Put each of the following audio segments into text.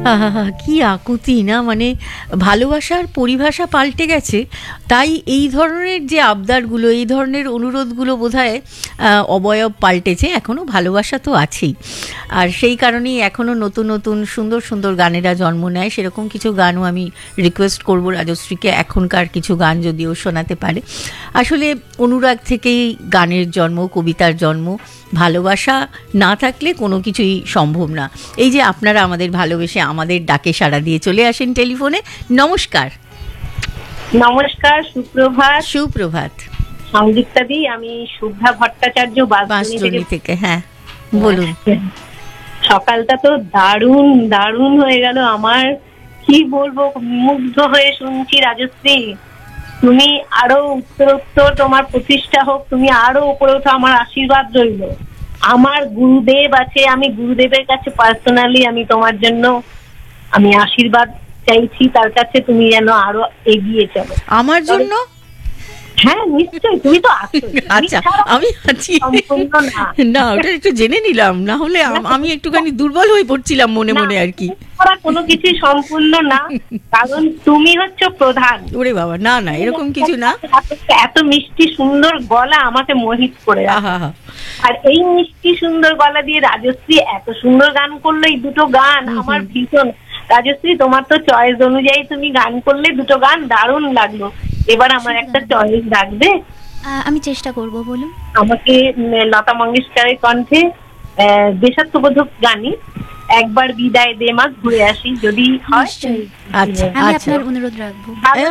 আহা, কি আকুতি না, মানে ভালোবাসার পরিভাষা পাল্টে গেছে। তাই এই ধরনের যে আবদারগুলো, এই ধরনের অনুরোধগুলো বোধহয় অবয়ব পাল্টেছে। এখনও ভালোবাসা তো আছেই, আর সেই কারণেই এখনও নতুন নতুন সুন্দর সুন্দর গানেরা জন্ম নেয়। সেরকম কিছু গানও আমি রিকোয়েস্ট করব রাজশ্রীকে, এখনকার কিছু গান যদিও শোনাতে পারে। আসলে অনুরাগ থেকেই গানের জন্ম, কবিতার জন্ম। ভালোবাসা না থাকলে কোনো কিছুই সম্ভব না। এই যে আপনারা আমাদের ভালোবেসে আমাদের ডাকে সাড়া দিয়ে চলে আসেন টেলিফোনে। নমস্কার। নমস্কার, সুপ্রভাত। সুপ্রভাত সংযুক্তাদি, আমি শুভ্রা ভট্টাচার্য, বাঁশদ্রোণী থেকে। হ্যাঁ, বলুন। সকালটা তো দারুণ দারুণ হয়ে গেল আমার, কি বলবো, মুগ্ধ হয়ে শুনছি। রাজশ্রী, তুমি আরো উত্তরোত্তর তোমার প্রতিষ্ঠা হোক, তুমি আরো উপরে ওঠো, আমার আশীর্বাদ রইল। আমার গুরুদেব আছে, আমি গুরুদেবের কাছে পার্সোনালি আমি তোমার জন্য আমি আশীর্বাদ চাইছি, তার কাছে তুমি যেন আরো এগিয়ে চলো আমার জন্য। হ্যাঁ নিশ্চয়ই, তুমি তো আছো। আচ্ছা, আমি আছি না, ওটা একটু জেনে নিলাম, না হলে আমি একটুখানি দুর্বল হয়ে পড়ছিলাম মনে মনে আর কি। কোনো কিছু সম্পূর্ণ না, কারণ তুমি হচ্ছে প্রধান। ওরে বাবা, না না, এরকম কিছু না। এত মিষ্টি সুন্দর গলা আমাকে মোহিত করে। আর এই মিষ্টি সুন্দর গলা দিয়ে রাজশ্রী এত সুন্দর গান করলো, এই দুটো গান আমার ভীষণ। রাজশ্রী, তোমার তো চয়েস অনুযায়ী তুমি গান করলে, দুটো গান দারুণ লাগলো। এবার আমার একটা চয়েস রাখবে? আমি চেষ্টা করব, বলুন। আমাকে লতা মঙ্গেশকরের কণ্ঠে দেশাত্মবোধক গানই একবার বিদায় দে মা, ঘুরে আসি, যদি হয়। আচ্ছা, আমি আপনার অনুরোধ রাখবো।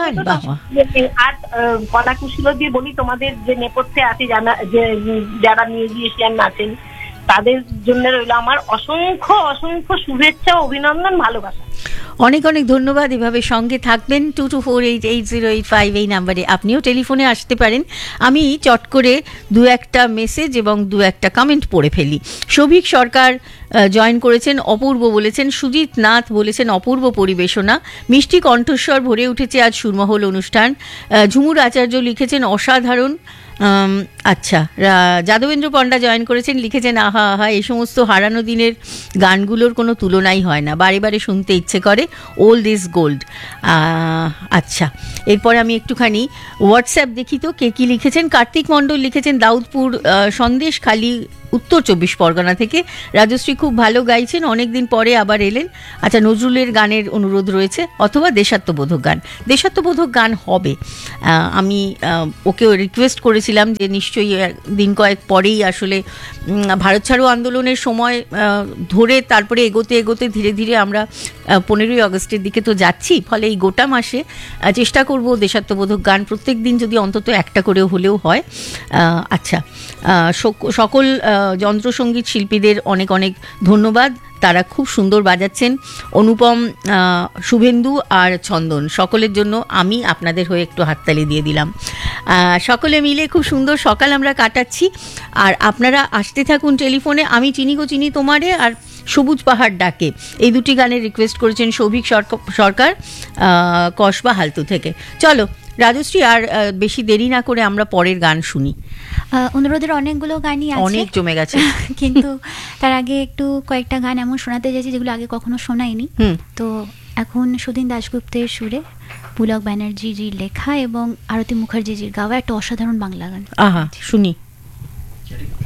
আর কলা কুশল দিয়ে বলি, তোমাদের যে নেপথ্যে আছে যারা মিউজিশিয়ান আছেন, তাদের জন্য রইল আমার অসংখ্য অসংখ্য শুভেচ্ছা, অভিনন্দন, ভালোবাসা। অনেক অনেক ধন্যবাদ। এভাবে সঙ্গে থাকবেন। 22488085 এই নাম্বারে আপনিও টেলিফোনে আসতে পারেন। আমি চট করে দু একটা মেসেজ এবং দু একটা কমেন্ট পড়ে ফেলি। শোভিক সরকার জয়েন করেছেন, অপূর্ব বলেছেন। সুজিত নাথ বলেছেন অপূর্ব পরিবেশনা, মিষ্টি কণ্ঠস্বর ভরে উঠেছে আজ সুরমহল অনুষ্ঠান। ঝুমুর আচার্য লিখেছেন অসাধারণ। আচ্ছা, যাদবেন্দ্র পণ্ডা জয়েন করেছেন, লিখেছেন আহা আহা, এই সমস্ত হারানো দিনের গানগুলোর কোনো তুলনাই হয় না, বারে বারে শুনতে ইচ্ছে করে, ওল্ড ইজ গোল্ড। আচ্ছা, এরপরে আমি একটুখানি হোয়াটসঅ্যাপ দেখি তো কে কী লিখেছেন। কার্তিক মণ্ডল লিখেছেন দাউদপুর সন্দেশখালি, উত্তর 24 পরগনা থেকে। রাজশ্রী খুব ভালো গাইছেন, অনেকদিন পরে আবার এলেন। আচ্ছা, নজরুলের গানের অনুরোধ রয়েছে, অথবা দেশাত্মবোধক গান। দেশাত্মবোধক গান হবে। আমি ওকেও রিকোয়েস্ট করেছিলাম যে নিশ্চয়ই দিন কয়েক পরেই, আসলে ভারত ছাড়ো আন্দোলনের সময় ধরে তারপরে এগোতে এগোতে ধীরে ধীরে আমরা 15ই আগস্টের দিকে তো যাচ্ছি, ফলে এই গোটা মাসে চেষ্টা করব দেশাত্মবোধক গান প্রত্যেক দিন যদি অন্তত একটা করে হলেও হয়। আচ্ছা, সকল যন্ত্রসঙ্গীত শিল্পীদের অনেক অনেক ধন্যবাদ, তারা খুব সুন্দর বাজাচ্ছেন। অনুপম, শুভেন্দু আর চন্দন, সকলের জন্য আমি আপনাদের হয়ে একটু হাততালি দিয়ে দিলাম। সকলে মিলে খুব সুন্দর সকাল আমরা কাটাচ্ছি, আর আপনারা আসতে থাকুন টেলিফোনে। আমি চিনি গো চিনি তোমারে আর সবুজ পাহাড় ডাকে, এই দুটি গানের রিকোয়েস্ট করেছেন শৌভিক সরকার কসবা হালতু থেকে। চলো রাজশ্রী, আর বেশি দেরি না করে আমরা পরের গান শুনি। অনুরোধের অনেকগুলো গানই আছে, অনেক জমে গেছে, কিন্তু তার আগে একটু কয়েকটা গান এমন শোনাতে চাইছি যেগুলো আগে কখনো শোনাইনি। তো এখন সুদিন দাশগুপ্তের সুরে, পুলক ব্যানার্জিজির লেখা এবং আরতি মুখার্জিজির গাওয়া একটা অসাধারণ বাংলা গান। আহা, শুনি।